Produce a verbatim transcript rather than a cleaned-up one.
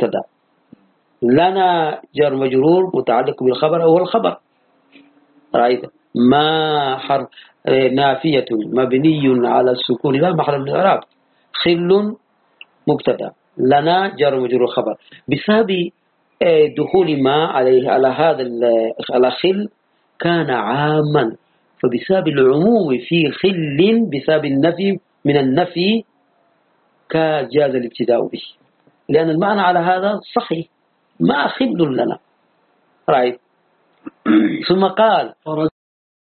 مبتدا، لنا جار مجرور متعلق بالخبر أو الخبر. رأيت ما حرف نافية مبني على السكون لا محل من الإعراب. خل مبتدا، لنا جار مجرور خبر. بسبب دخول ما عليه على هذا على خل كان عاما، فبسبب العموم في خل بسبب النفي من النفي كجاز الابتداء به، لأن المعنى على هذا صحيح، ما خل لنا. رأيت. ثم قال